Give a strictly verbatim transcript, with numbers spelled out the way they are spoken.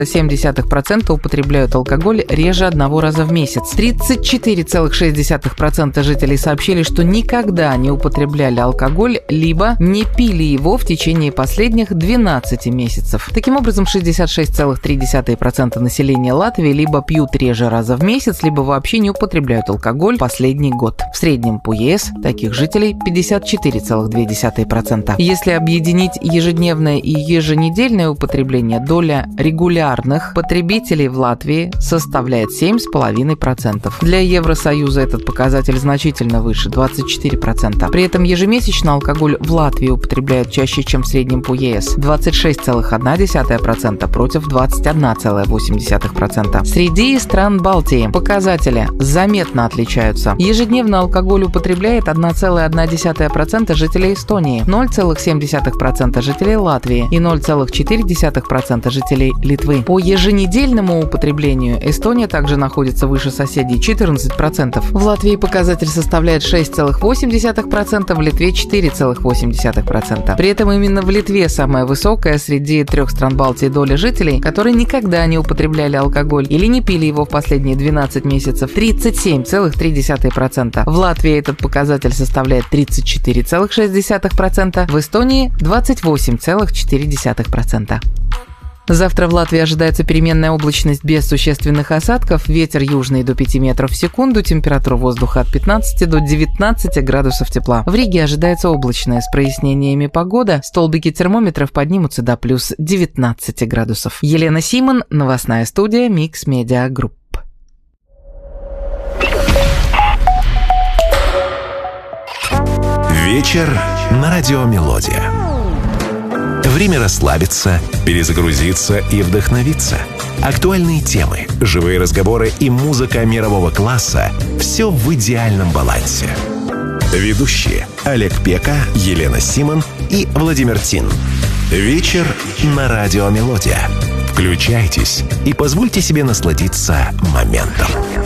семь десятых процента употребляют алкоголь реже одного раза в месяц. тридцать четыре целых шесть десятых процента жителей сообщили, что никогда не употребляли алкоголь, либо не пили его в течение последних двенадцати месяцев. Таким образом, шестьдесят шесть целых три десятых процента населения Латвии либо пьют реже раза в месяц, либо вообще не употребляют алкоголь последний год. В среднем по ЕС таких жителей пятьдесят четыре целых две десятых процента. Если объединить ежедневное и еженедельное употребление, доля регулярных потребителей в Латвии составляет семь целых пять десятых процента. Для Евросоюза этот показатель значительно выше – двадцать четыре процента. При этом ежемесячно алкоголь в Латвии употребляют чаще, чем в среднем по ЕС – двадцать шесть целых одна десятая процента против двадцать одна целая восемь десятых процента. Среди стран Балтии показатели заметно отличаются. Ежедневно алкоголь употребляет одна целая одна десятая процента жителей Эстонии, ноль целых семь десятых процента жителей Латвии и ноль целых четыре десятых процента жителей Литвы. По еженедельному употреблению Эстония также находится выше соседей – четырнадцать процентов. В Латвии показатель составляет шесть целых восемь десятых процента, в Литве – четыре целых восемь десятых процента. При этом именно в Литве самая высокая среди трех стран Балтии доля жителей, которые никогда не употребляли алкоголь или не пили его в последние двенадцать месяцев – тридцать семь целых три десятых процента. В Латвии этот показатель составляет тридцать четыре целых шесть десятых процента, в Эстонии – двадцать восемь целых четыре десятых процента. Завтра в Латвии ожидается переменная облачность без существенных осадков, ветер южный до пяти метров в секунду, температура воздуха от пятнадцати до девятнадцати градусов тепла. В Риге ожидается облачная с прояснениями погода, столбики термометров поднимутся до плюс девятнадцати градусов. Елена Симон, новостная студия Mix Media Group. Вечер на радио Мелодия. Время расслабиться, перезагрузиться и вдохновиться. Актуальные темы, живые разговоры и музыка мирового класса – все в идеальном балансе. Ведущие Олег Пека, Елена Симон и Владимир Тин. Вечер на радио Мелодия. Включайтесь и позвольте себе насладиться моментом.